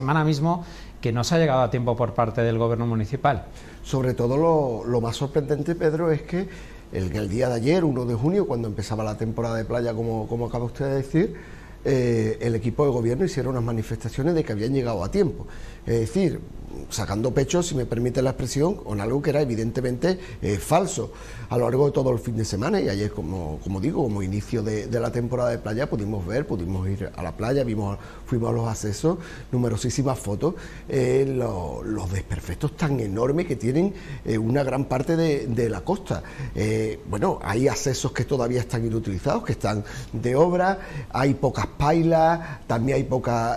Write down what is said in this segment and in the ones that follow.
semana mismo que no se ha llegado a tiempo por parte del gobierno municipal. Sobre todo lo más sorprendente, Pedro, es que el día de ayer, 1 de junio, cuando empezaba la temporada de playa, como acaba usted de decir, el equipo de gobierno hicieron unas manifestaciones de que habían llegado a tiempo. Es decir, sacando pecho, si me permite la expresión, con algo que era evidentemente falso a lo largo de todo el fin de semana. Y ayer, como digo, como inicio de la temporada de playa, pudimos ir a la playa, fuimos a los accesos, numerosísimas fotos, los desperfectos tan enormes que tienen una gran parte de la costa. Bueno, hay accesos que todavía están inutilizados, que están de obra, hay pocas pailas, también hay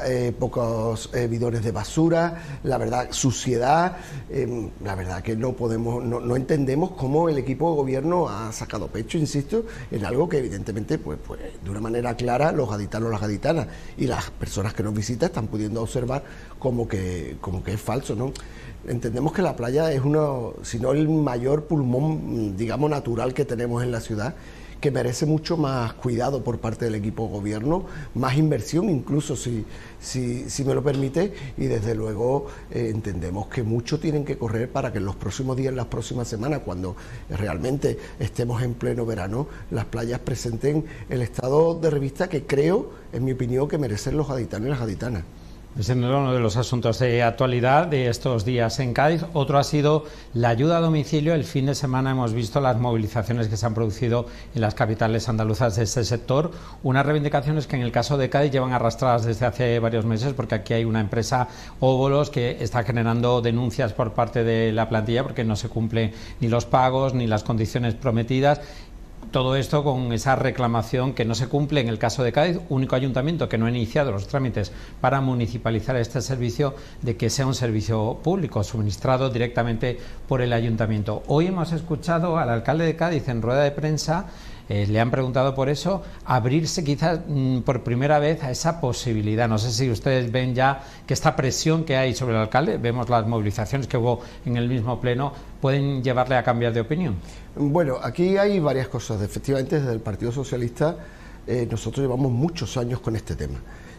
pocos bidones de basura, la verdad, suciedad. La verdad que no entendemos cómo el equipo de gobierno ha sacado pecho, insisto, en algo que evidentemente pues de una manera clara los gaditanos, las gaditanas y las personas que nos visitan están pudiendo observar como que es falso, ¿no? Entendemos que la playa es si no el mayor pulmón, digamos, natural que tenemos en la ciudad, que merece mucho más cuidado por parte del equipo de gobierno, más inversión incluso, si me lo permite, y desde luego entendemos que mucho tienen que correr para que en los próximos días, en las próximas semanas, cuando realmente estemos en pleno verano, las playas presenten el estado de revista que creo, en mi opinión, que merecen los gaditanos y las gaditanas. Es uno de los asuntos de actualidad de estos días en Cádiz. Otro ha sido la ayuda a domicilio. El fin de semana hemos visto las movilizaciones que se han producido en las capitales andaluzas de este sector. Unas reivindicaciones que en el caso de Cádiz llevan arrastradas desde hace varios meses, porque aquí hay una empresa, Óbolos, que está generando denuncias por parte de la plantilla porque no se cumplen ni los pagos ni las condiciones prometidas. Todo esto con esa reclamación que no se cumple en el caso de Cádiz, único ayuntamiento que no ha iniciado los trámites para municipalizar este servicio, de que sea un servicio público suministrado directamente por el ayuntamiento. Hoy hemos escuchado al alcalde de Cádiz en rueda de prensa. Le han preguntado por eso, abrirse quizás por primera vez a esa posibilidad. No sé si ustedes ven ya que esta presión que hay sobre el alcalde, vemos las movilizaciones que hubo en el mismo pleno, pueden llevarle a cambiar de opinión. Bueno, aquí hay varias cosas. Efectivamente, desde el Partido Socialista nosotros llevamos muchos años con este tema.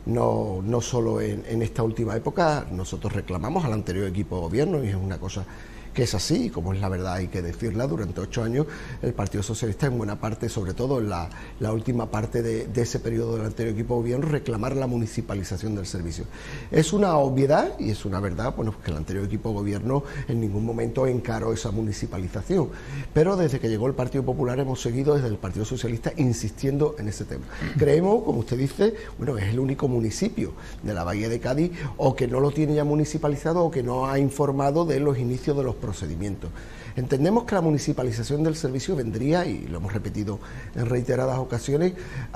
No solo en esta última época, nosotros reclamamos al anterior equipo de gobierno, y es una cosa que es así, como es la verdad, hay que decirla. Durante 8 años el Partido Socialista, en buena parte, sobre todo en la última parte de ese periodo del anterior equipo de gobierno, reclamar la municipalización del servicio. Es una obviedad y es una verdad, bueno, que el anterior equipo de gobierno en ningún momento encaró esa municipalización, pero desde que llegó el Partido Popular hemos seguido desde el Partido Socialista insistiendo en ese tema. Creemos, como usted dice, bueno, es el único municipio de la Bahía de Cádiz o que no lo tiene ya municipalizado o que no ha informado de los inicios de los procedimientos. Entendemos que la municipalización del servicio vendría, y lo hemos repetido en reiteradas ocasiones,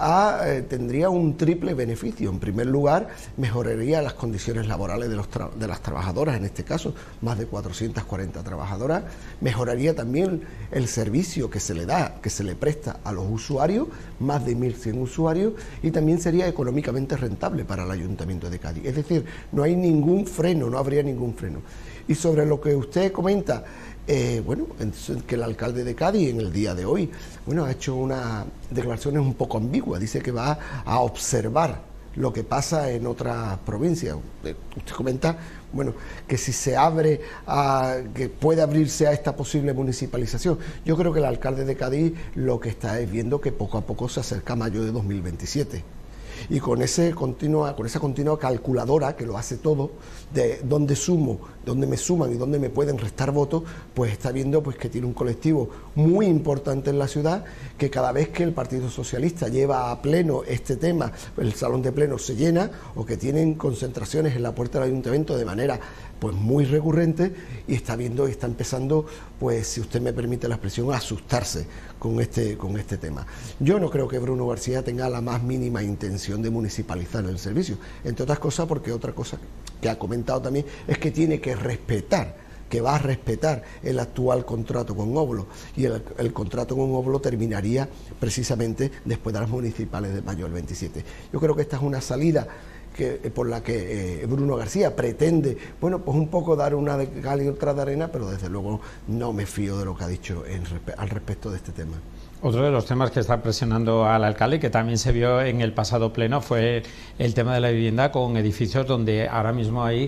tendría un triple beneficio. En primer lugar, mejoraría las condiciones laborales de las trabajadoras, en este caso, más de 440 trabajadoras. Mejoraría también el servicio que se le da, que se le presta a los usuarios, más de 1.100 usuarios, y también sería económicamente rentable para el Ayuntamiento de Cádiz. Es decir, no habría ningún freno. Y sobre lo que usted comenta, bueno, que el alcalde de Cádiz en el día de hoy, bueno, ha hecho unas declaraciones un poco ambiguas. Dice que va a observar lo que pasa en otras provincias. Usted comenta, bueno, que si se abre, que puede abrirse a esta posible municipalización. Yo creo que el alcalde de Cádiz lo que está es viendo que poco a poco se acerca mayo de 2027. Y con esa continua calculadora que lo hace todo, de dónde me suman y dónde me pueden restar votos, pues está viendo pues que tiene un colectivo muy importante en la ciudad, que cada vez que el Partido Socialista lleva a pleno este tema, el salón de pleno se llena, o que tienen concentraciones en la puerta del ayuntamiento de manera pues muy recurrente, y está empezando, pues, si usted me permite la expresión, a asustarse con este tema. Yo no creo que Bruno García tenga la más mínima intención de municipalizar el servicio, entre otras cosas porque otra cosa que ha comentado también es que va a respetar el actual contrato con Óbolos, y el contrato con Óbolos terminaría precisamente después de las municipales de mayo del 27. Yo creo que esta es una salida por la que Bruno García pretende, bueno, pues un poco dar una de cal y otra de arena, pero desde luego no me fío de lo que ha dicho al respecto de este tema. Otro de los temas que está presionando al alcalde, y que también se vio en el pasado pleno, fue el tema de la vivienda con edificios donde ahora mismo hay